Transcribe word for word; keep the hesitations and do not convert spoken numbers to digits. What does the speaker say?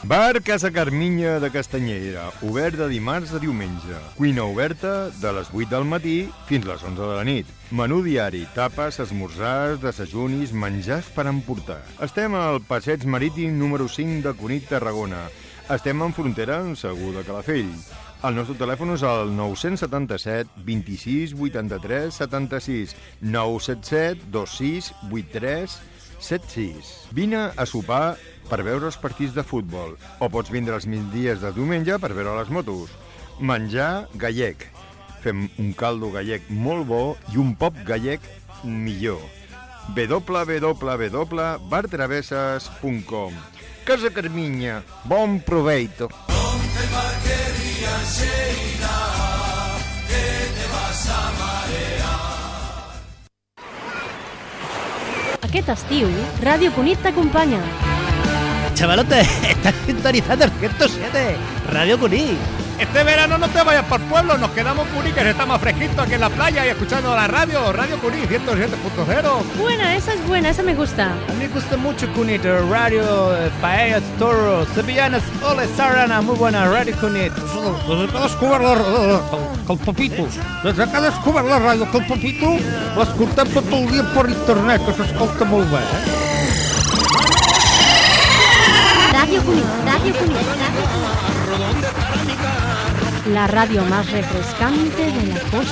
Bar Casa Carminya de Castanyera, obert de dimarts a diumenge. Cuina oberta de les vuit del matí fins les onze de la nit. Menú diari, tapes, esmorzars, desajunis, menjars per emportar. Estem al Passeig Marítim número cinc de Cunit, Tarragona. Estem en frontera amb Segur de Calafell. El nostre telèfon és el nou set set, vint-i-sis, vuitanta-tres, setanta-sis, nou set set, dos sis, vuit tres, set sis. Vine a sopar per veure els partits de futbol, o pots vindre els migdies de diumenge per veure les motos. Menjar gallec. Fem un caldo gallec molt bo i un pop gallec millor. w w w punt bar travesses punt com. Casa Carminya, bon proveito. Aquest estiu, Ràdio Cunit t'acompanya. Chavalote, estás sintonizando el ciento siete, Radio Cunit. Este verano no te vayas para el pueblo, nos quedamos en Cunit, que está más fresquito aquí en la playa y escuchando la radio, Radio Cunit ciento siete punto cero. Buena, esa es buena, esa me gusta. A mí me gusta mucho Cunit, radio, eh, paellas, toros, sevillanas, ole, sarana, muy buena, Radio Cunit. Desde que descobert la ràdio, el Papito, desde que descobert la ràdio, que el Papito l'escoltem tot el dia per internet, que s'escolta molt bé, eh? Radio Cunit, Radio Cunit, Radio Cunit. La radio más refrescante de la costa.